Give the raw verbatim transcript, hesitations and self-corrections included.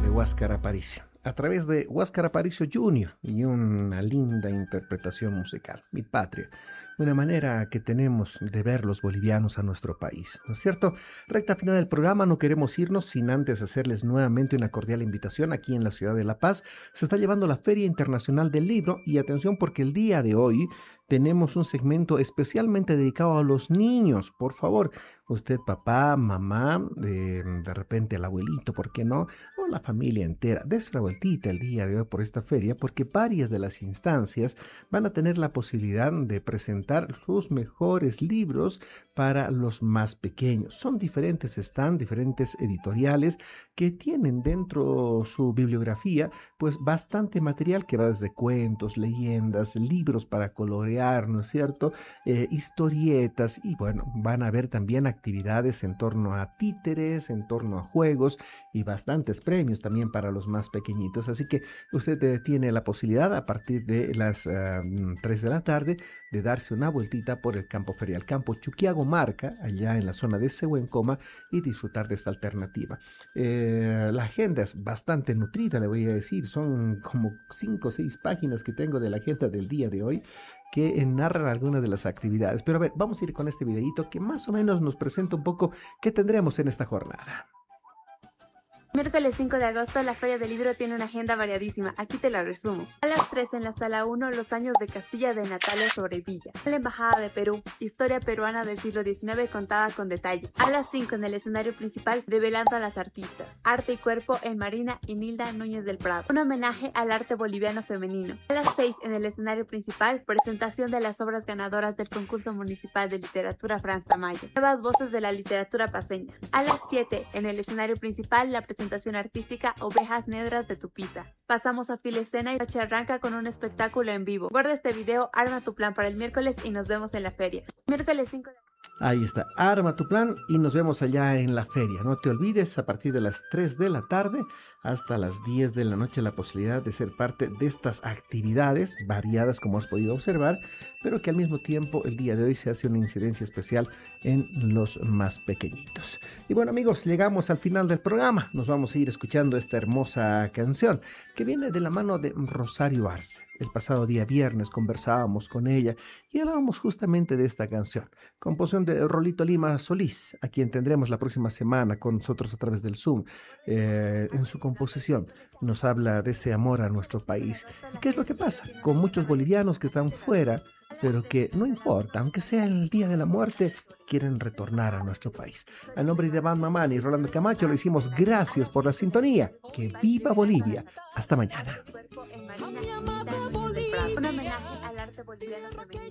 de Huáscar Aparicio, a través de Huáscar Aparicio junior y una linda interpretación musical, Mi Patria, una manera que tenemos de ver los bolivianos a nuestro país, ¿no es cierto? Recta final del programa, no queremos irnos sin antes hacerles nuevamente una cordial invitación. Aquí en la ciudad de La Paz se está llevando la Feria Internacional del Libro, y atención porque el día de hoy tenemos un segmento especialmente dedicado a los niños. Por favor, usted, papá, mamá, eh, de repente el abuelito, ¿por qué no? O la familia entera, des una vueltita el día de hoy por esta feria, porque varias de las instancias van a tener la posibilidad de presentar sus mejores libros para los más pequeños. Son diferentes stand, diferentes editoriales que tienen dentro su bibliografía pues bastante material que va desde cuentos, leyendas, libros para colorear, ¿no es cierto? Eh, historietas, y bueno, van a haber también actividades en torno a títeres, en torno a juegos y bastantes premios también para los más pequeñitos. Así que usted eh, tiene la posibilidad a partir de las uh, tres de la tarde de darse una vueltita por el campo ferial, campo Chuquiago Marca, allá en la zona de Sehuencoma, y disfrutar de esta alternativa. Eh, la agenda es bastante nutrida, le voy a decir, son como cinco o seis páginas que tengo de la agenda del día de hoy, que narran algunas de las actividades. Pero a ver, vamos a ir con este videito que más o menos nos presenta un poco qué tendremos en esta jornada. Miércoles cinco de agosto, la Feria del Libro tiene una agenda variadísima. Aquí te la resumo. A las tres en la sala uno, Los años de Castilla de Natalia Sobrevilla. En la Embajada de Perú, historia peruana del siglo diecinueve contada con detalle. A las cinco en el escenario principal, Develando a las artistas. Arte y cuerpo en Marina y Nilda Núñez del Prado. Un homenaje al arte boliviano femenino. A las seis en el escenario principal, presentación de las obras ganadoras del concurso municipal de literatura Franz Tamayo. Nuevas voces de la literatura paceña. A las siete en el escenario principal, la presentación presentación artística Ovejas Negras de Tupiza. Pasamos a Filecena y noche arranca con un espectáculo en vivo. Guarda este video, arma tu plan para el miércoles y nos vemos en la feria. Miércoles cinco de Ahí está, arma tu plan y nos vemos allá en la feria. No te olvides, a partir de las tres de la tarde hasta las diez de la noche, la posibilidad de ser parte de estas actividades variadas, como has podido observar, pero que al mismo tiempo el día de hoy se hace una incidencia especial en los más pequeñitos. Y bueno, amigos, llegamos al final del programa. Nos vamos a ir escuchando esta hermosa canción que viene de la mano de Rosario Arce. El pasado día viernes conversábamos con ella y hablábamos justamente de esta canción, composición de Rolito Lima Solís, a quien tendremos la próxima semana con nosotros a través del Zoom. Eh, en su composición nos habla de ese amor a nuestro país. ¿Y qué es lo que pasa con muchos bolivianos que están fuera, pero que no importa, aunque sea el día de la muerte, quieren retornar a nuestro país? A nombre de Iván Mamani y Rolando Camacho le decimos gracias por la sintonía. ¡Que viva Bolivia! Hasta mañana. un homenaje al arte boliviano femenino.